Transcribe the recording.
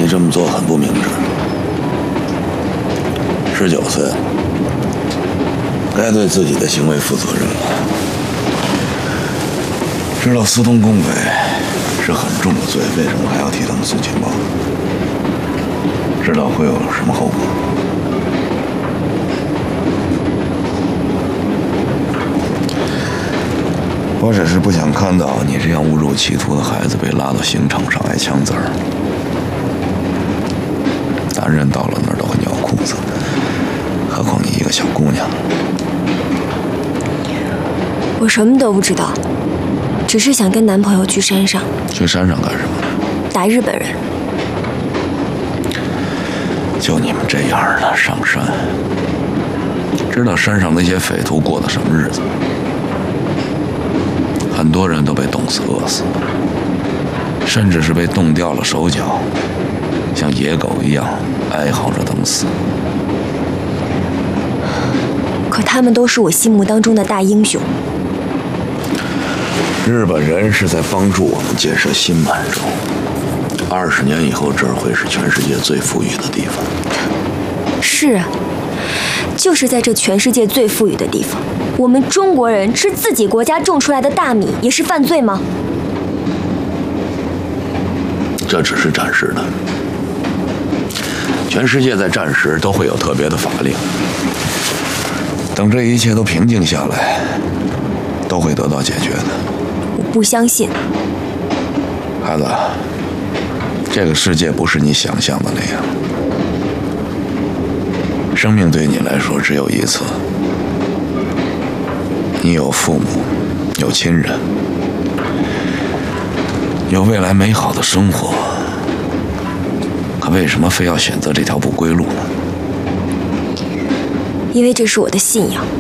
这么做很不明智。19岁，该对自己的行为负责任了。知道私通共匪是很重的罪，为什么还要替他们送情报？知道会有什么后果？我只是不想看到你这样误入歧途的孩子被拉到刑场上挨枪子儿。男人到了那儿都会尿裤子，何况你一个小姑娘。 我什么都不知道，只是想跟男朋友去山上。 去山上干什么？ 打日本人。 就你们这样的上山，知道山上那些匪徒过的什么日子？很多人都被冻死、饿死，甚至是被冻掉了手脚，像野狗一样哀嚎着等死。 可他们都是我心目当中的大英雄。 日本人是在帮助我们建设新满洲，20年以后这儿会是全世界最富裕的地方。 是啊，就是在这全世界最富裕的地方，我们中国人吃自己国家种出来的大米也是犯罪吗？ 这只是暂时的，全世界在战时都会有特别的法令，等这一切都平静下来，都会得到解决的。 我不相信。 孩子，这个世界不是你想象的那样，生命对你来说只有一次。你有父母，有亲人，有未来美好的生活，可为什么非要选择这条不归路呢？ 因为这是我的信仰。